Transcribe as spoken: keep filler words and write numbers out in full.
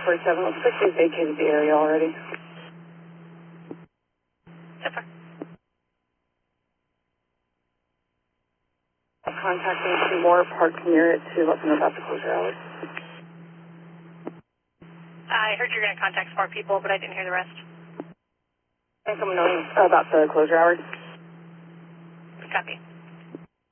forty-seven, looks like they vacated the area already. So far. Contacting two more parked near it to let them know about the closure hours. I heard you're going to contact some more people, but I didn't hear the rest. And someone knowing about the closure hours. Copy.